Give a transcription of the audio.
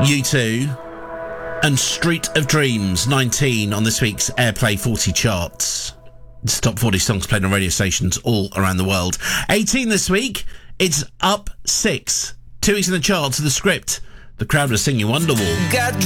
U2 and Street of Dreams, 19 on this week's Airplay 40 charts. It's top 40 songs played on radio stations all around the world. 18 this week, it's up 6. 2 weeks in the charts, The Script. The Crowd are singing Wonderwall.